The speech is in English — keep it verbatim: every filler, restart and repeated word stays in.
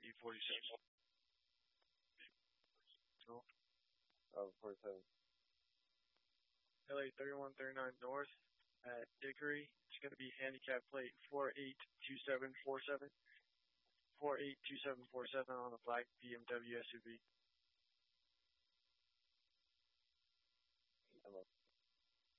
forty-seven. So, Oh, forty-seven. L A thirty-one thirty-nine North at Dickory. It's going to be handicap plate four eight two seven four seven. four eight two seven four seven on a black B M W S U V. Hello.